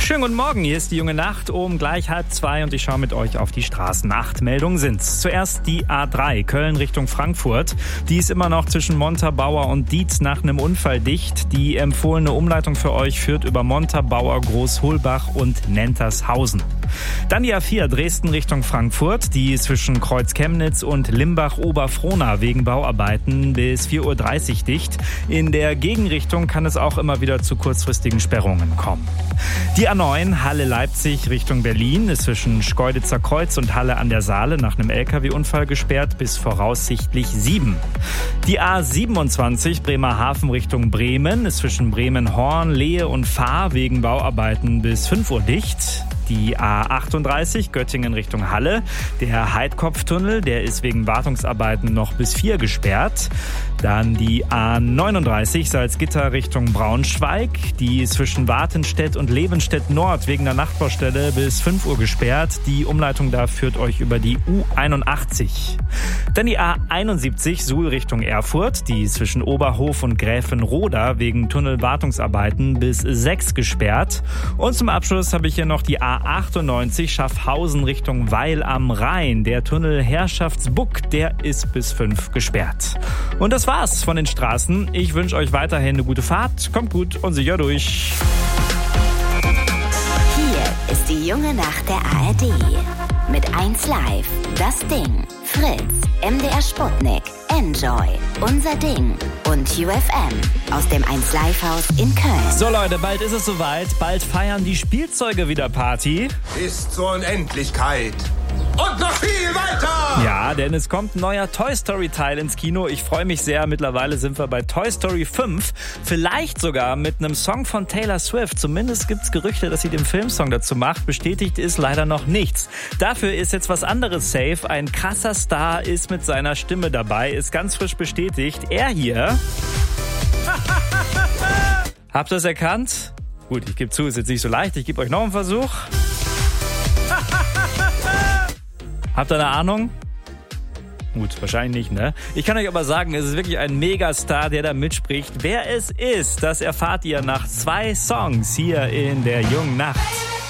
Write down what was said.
Schönen guten Morgen, hier ist die junge Nacht um gleich 1:30 und ich schaue mit euch auf die Straßen. 8 Meldungen sind's. Zuerst die A3, Köln Richtung Frankfurt. Die ist immer noch zwischen Montabaur und Dietz nach einem Unfall dicht. Die empfohlene Umleitung für euch führt über Montabaur, Großholbach und Nentershausen. Dann die A4, Dresden Richtung Frankfurt. Die ist zwischen Kreuz-Chemnitz und Limbach-Oberfrohna wegen Bauarbeiten bis 4:30 Uhr dicht. In der Gegenrichtung kann es auch immer wieder zu kurzfristigen Sperrungen kommen. Die A9 Halle-Leipzig Richtung Berlin ist zwischen Schkeuditzer Kreuz und Halle an der Saale nach einem LKW-Unfall gesperrt bis voraussichtlich 7. Die A27 Bremerhaven Richtung Bremen ist zwischen Bremen-Horn, Lehe und Fahr wegen Bauarbeiten bis 5 Uhr dicht. Die A38 Göttingen Richtung Halle. Der Heidkopftunnel, der ist wegen Wartungsarbeiten noch bis 4 gesperrt. Dann die A39 Salzgitter Richtung Braunschweig. Die ist zwischen Wartenstedt und Levenstedt Nord wegen der Nachtbaustelle bis 5 Uhr gesperrt. Die Umleitung da führt euch über die U81. Dann die A71 Suhl Richtung Erfurt. Die ist zwischen Oberhof und Gräfenroda wegen Tunnelwartungsarbeiten bis 6 gesperrt. Und zum Abschluss habe ich hier noch die A98 Schaffhausen Richtung Weil am Rhein. Der Tunnel Herrschaftsbuck, der ist bis 5 gesperrt. Und das war's von den Straßen. Ich wünsche euch weiterhin eine gute Fahrt. Kommt gut und sicher durch. Hier ist die junge Nacht der ARD. Mit 1 Live, Das Ding, Fritz, MDR Sputnik, Enjoy, Unser Ding und UFM aus dem 1 Live Haus in Köln. So Leute, bald ist es soweit. Bald feiern die Spielzeuge wieder Party. Bis zur Unendlichkeit. Und noch viel weiter! Ja, denn es kommt ein neuer Toy Story Teil ins Kino. Ich freue mich sehr. Mittlerweile sind wir bei Toy Story 5. Vielleicht sogar mit einem Song von Taylor Swift. Zumindest gibt's Gerüchte, dass sie den Filmsong dazu macht. Bestätigt ist leider noch nichts. Dafür ist jetzt was anderes safe. Ein krasser Star ist mit seiner Stimme dabei. Ist ganz frisch bestätigt. Er hier. Habt ihr es erkannt? Gut, ich gebe zu, ist jetzt nicht so leicht. Ich gebe euch noch einen Versuch. Habt ihr eine Ahnung? Gut, wahrscheinlich nicht, ne? Ich kann euch aber sagen, es ist wirklich ein Megastar, der da mitspricht. Wer es ist, das erfahrt ihr nach 2 Songs hier in der jungen Nacht.